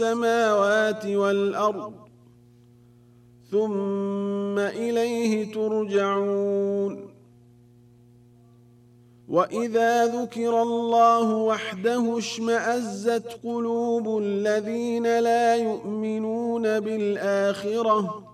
السماوات والأرض ثم إليه ترجعون وإذا ذكر الله وحده اشمأزت قلوب الذين لا يؤمنون بالآخرة